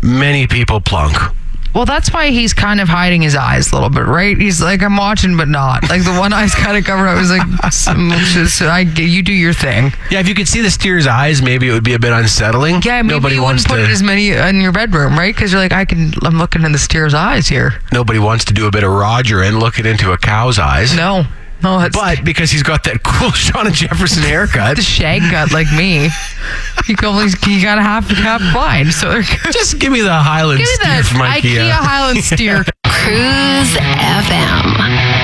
many people plunk. Well, that's why he's kind of hiding his eyes a little bit, right? He's like, I'm watching, but not. Like, the one eye's kind of covered up. He's like, you do your thing. Yeah, if you could see the steer's eyes, maybe it would be a bit unsettling. Yeah, maybe Nobody you wants wouldn't put it as many in your bedroom, right? Because you're like, I'm looking in the steer's eyes here. Nobody wants to do a bit of Roger and look it into a cow's eyes. No, but because he's got that cool Shauna Jefferson haircut, the shag gut like me, you got a half blind. So they're good. Just give me the Highland steer from IKEA. IKEA Highland steer. Cruise FM.